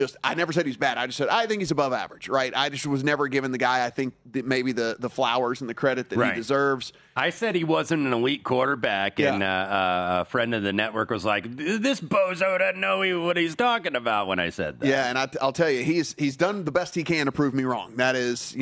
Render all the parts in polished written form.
I never said he's bad. I just said I think he's above average, right? I just was never giving the guy, I think, maybe the flowers and the credit that he deserves. I said he wasn't an elite quarterback, and a friend of the network was like, this bozo doesn't know what he's talking about when I said that. Yeah, and I'll tell you, he's done the best he can to prove me wrong. That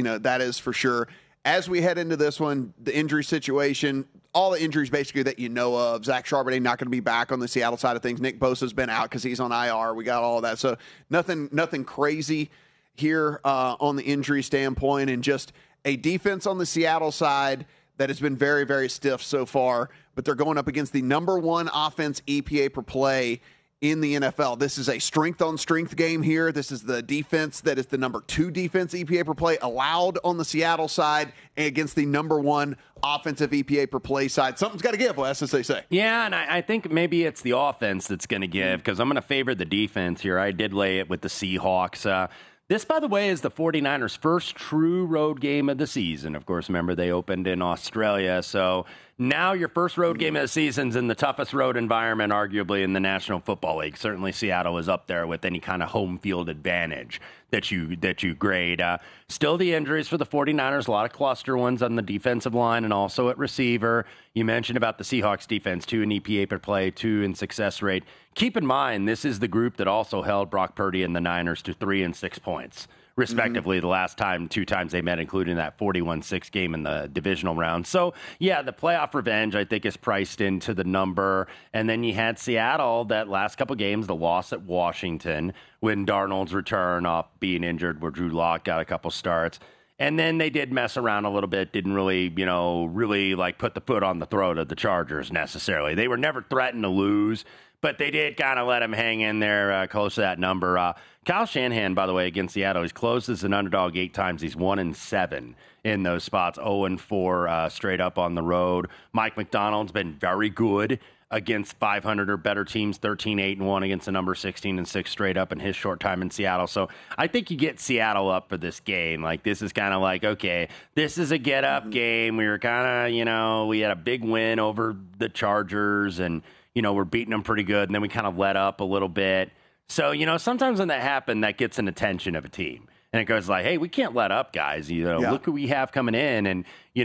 is for sure. As we head into this one, the injury situation, all the injuries basically that you know of. Zach Charbonnet not going to be back on the Seattle side of things. Nick Bosa's been out because he's on IR. We got all of that. So nothing crazy here on the injury standpoint, and just a defense on the Seattle side that has been very, very stiff so far. But they're going up against the number one offense EPA per play in the NFL. This is a strength-on-strength game here. This is the defense that is the number 2 defense EPA per play allowed on the Seattle side against the number 1 offensive EPA per play side. Something's got to give, Wes, as they say. Yeah, and I think maybe it's the offense that's going to give, because I'm going to favor the defense here. I did lay it with the Seahawks. This, by the way, is the 49ers' first true road game of the season. Of course, remember, they opened in Australia, so now your first road game of the season's in the toughest road environment, arguably, in the National Football League. Certainly, Seattle is up there with any kind of home field advantage that you grade. Still the injuries for the 49ers, a lot of cluster ones on the defensive line and also at receiver. You mentioned about the Seahawks defense, 2 in EPA per play, 2 in success rate. Keep in mind, this is the group that also held Brock Purdy and the Niners to 3 and 6 points, respectively, the last 2 times they met, including that 41-6 game in the divisional round. So, yeah, the playoff revenge, I think, is priced into the number. And then you had Seattle, that last couple games, the loss at Washington, when Darnold's return off being injured, where Drew Lock got a couple starts. And then they did mess around a little bit, didn't really, really like put the foot on the throat of the Chargers necessarily. They were never threatened to lose, but they did kind of let him hang in there close to that number. Kyle Shanahan, by the way, against Seattle, he's closed as an underdog 8 times. He's 1-7 in those spots, 0-4 straight up on the road. Mike McDonald's been very good against 500 or better teams, 13-8-1 against the number 16-6 straight up in his short time in Seattle. So I think you get Seattle up for this game. Like, this is kind of like, okay, this is a get-up game. We were kind of, we had a big win over the Chargers, and, we're beating them pretty good, and then we kind of let up a little bit. So, sometimes when that happens, that gets an attention of a team. And it goes like, hey, we can't let up, guys. Look who we have coming in. And,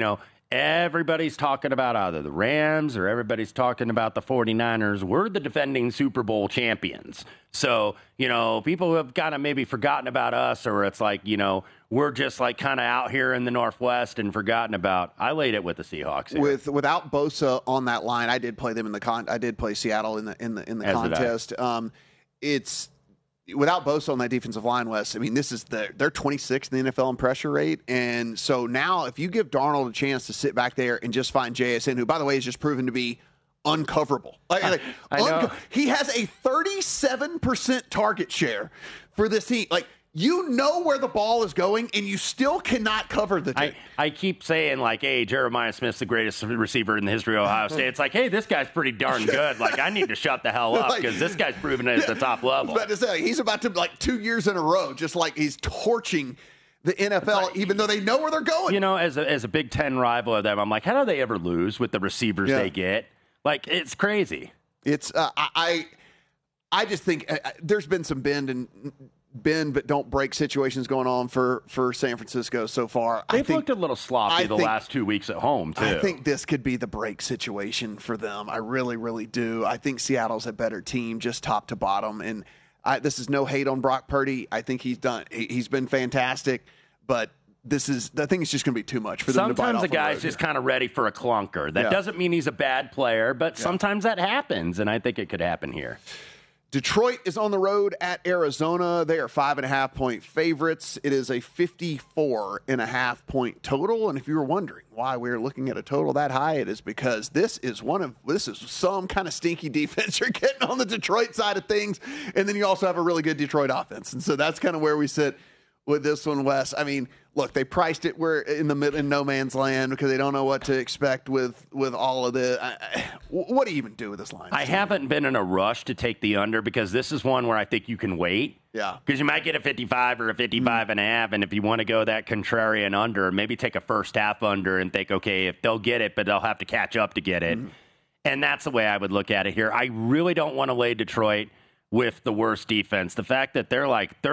everybody's talking about either the Rams or everybody's talking about the 49ers. We're the defending Super Bowl champions. So, people have kind of maybe forgotten about us, or it's like, we're just like kind of out here in the Northwest and forgotten about. I laid it with the Seahawks here. Without Bosa on that line, I did play them in the I did play Seattle in the contest. It's without Bosa on that defensive line, Wes. I mean, this is they're 26th in the NFL in pressure rate, and so now if you give Darnold a chance to sit back there and just find JSN, who by the way is just proven to be uncoverable. He has a 37% target share for this team. Like, you know where the ball is going, and you still cannot cover the dude. I keep saying, like, hey, Jeremiah Smith's the greatest receiver in the history of Ohio State. It's like, hey, this guy's pretty darn good. Like, I need to shut the hell up because this guy's proven it at the top level. But to say, he's about to, 2 years in a row, just like he's torching the NFL, even though they know where they're going. As a Big Ten rival of them, I'm like, how do they ever lose with the receivers they get? Like, it's crazy. It's I just think there's been some bend but don't break situations going on for San Francisco so far. They've looked a little sloppy the last 2 weeks at home, too. I think this could be the break situation for them. I really, really do. I think Seattle's a better team, just top to bottom. And this is no hate on Brock Purdy. I think he's been fantastic, but I think it's just going to be too much for them to bite off. Sometimes a guy's just kind of ready for a clunker. That doesn't mean he's a bad player, but sometimes that happens, and I think it could happen here. Detroit is on the road at Arizona. They are 5.5-point favorites. It is a 54.5-point total. And if you were wondering why we're looking at a total that high, it is because this is some kind of stinky defense you're getting on the Detroit side of things. And then you also have a really good Detroit offense. And so that's kind of where we sit with this one, Wes. I mean, look, they priced it. We're in no man's land because they don't know what to expect with all of the. What do you even do with this line? I haven't been in a rush to take the under because this is one where I think you can wait. Yeah. Because you might get a 55 or a 55 and a half, and if you want to go that contrarian under, maybe take a first half under and think, okay, if they'll get it, but they'll have to catch up to get it. And that's the way I would look at it here. I really don't want to lay Detroit with the worst defense. The fact that they're like